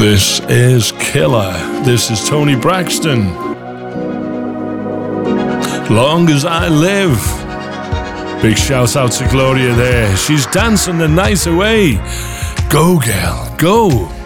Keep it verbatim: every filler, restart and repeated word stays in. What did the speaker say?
This is Killer. This is Tony Braxton. Long as I live. Big shout out to Gloria there. She's dancing the night away. Go, girl, go.